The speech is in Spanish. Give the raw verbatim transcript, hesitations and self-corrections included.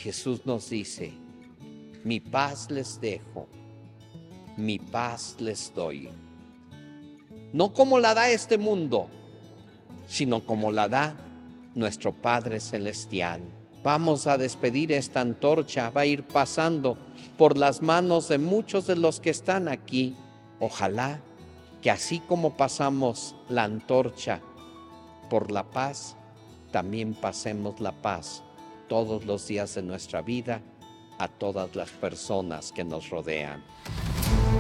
Jesús nos dice, mi paz les dejo, mi paz les doy. No como la da este mundo, sino como la da nuestro Padre Celestial. Vamos a despedir esta antorcha, va a ir pasando por las manos de muchos de los que están aquí. Ojalá que así como pasamos la antorcha por la paz, también pasemos la paz todos los días de nuestra vida a todas las personas que nos rodean.